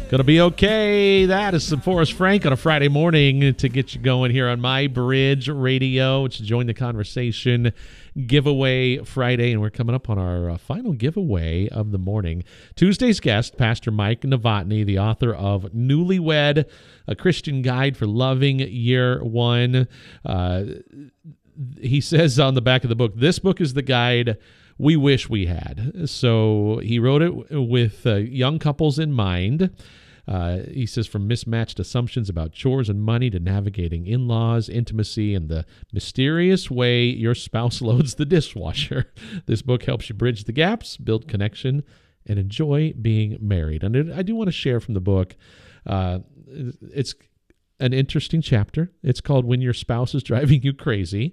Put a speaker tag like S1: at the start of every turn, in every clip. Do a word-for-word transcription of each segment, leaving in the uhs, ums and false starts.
S1: Gonna be okay. That is some Forrest Frank on a Friday morning to get you going here on My Bridge Radio. It's Join the Conversation Giveaway Friday, and we're coming up on our uh, final giveaway of the morning. Tuesday's guest, Pastor Mike Novotny, the author of Newlywed, a Christian Guide for Loving Year One. Uh, he says on the back of the book, this book is the guide we wish we had. So he wrote it with uh, young couples in mind. Uh, he says, from mismatched assumptions about chores and money to navigating in-laws, intimacy, and the mysterious way your spouse loads the dishwasher. This book helps you bridge the gaps, build connection, and enjoy being married. And I do want to share from the book. Uh, it's an interesting chapter. It's called When Your Spouse is Driving You Crazy,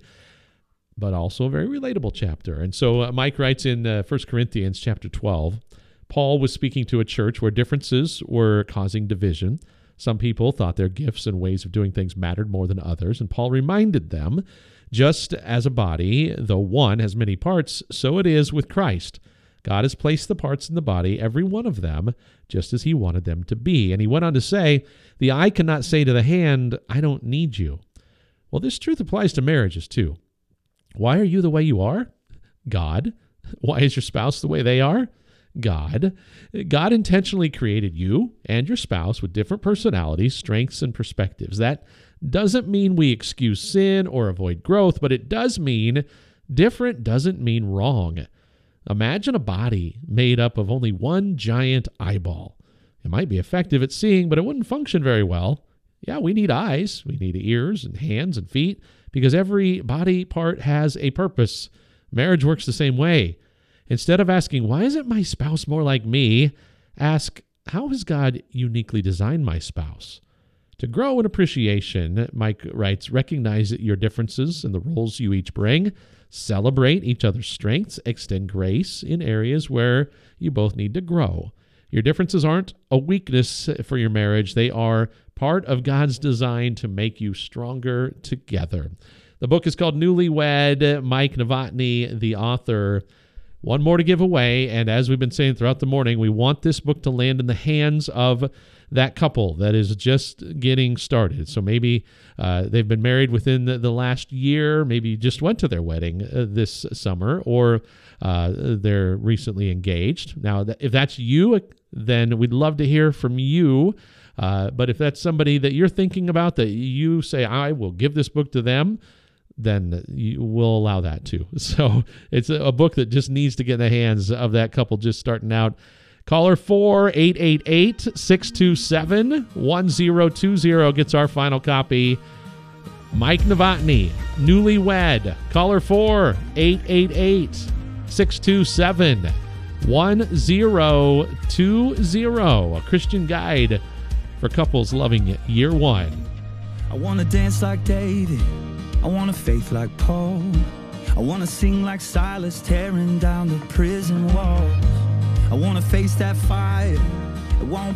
S1: but also a very relatable chapter. And so uh, Mike writes in uh, First Corinthians chapter twelve, Paul was speaking to a church where differences were causing division. Some people thought their gifts and ways of doing things mattered more than others, and Paul reminded them, just as a body, though one has many parts, so it is with Christ. God has placed the parts in the body, every one of them, just as he wanted them to be. And he went on to say, the eye cannot say to the hand, I don't need you. Well, this truth applies to marriages too. Why are you the way you are? God. Why is your spouse the way they are? God. God intentionally created you and your spouse with different personalities, strengths, and perspectives. That doesn't mean we excuse sin or avoid growth, but it does mean different doesn't mean wrong. Imagine a body made up of only one giant eyeball. It might be effective at seeing, but it wouldn't function very well. Yeah, we need eyes, we need ears and hands and feet, because every body part has a purpose. Marriage works the same way. Instead of asking, why isn't my spouse more like me? Ask, how has God uniquely designed my spouse? To grow in appreciation, Mike writes, recognize your differences and the roles you each bring. Celebrate each other's strengths. Extend grace in areas where you both need to grow. Your differences aren't a weakness for your marriage. They are part of God's design to make you stronger together. The book is called Newlywed. Mike Novotny, the author. One more to give away, and as we've been saying throughout the morning, we want this book to land in the hands of that couple that is just getting started. So maybe uh, they've been married within the, the last year, maybe you just went to their wedding uh, this summer, or uh, they're recently engaged. Now, th- if that's you, then we'd love to hear from you. Uh, but if that's somebody that you're thinking about, that you say, I will give this book to them, then you will allow that too. So it's a, a book that just needs to get in the hands of that couple just starting out. Caller four eight eight eight, six two seven, one zero two zero gets our final copy. Mike Novotny, Newlywed. Caller four eight eight eight, six two seven, one zero two zero. A Christian Guide for Couples Loving Year One.
S2: I want to dance like David. I want a faith like Paul. I want to sing like Silas, tearing down the prison walls. I want to face that fire. It won't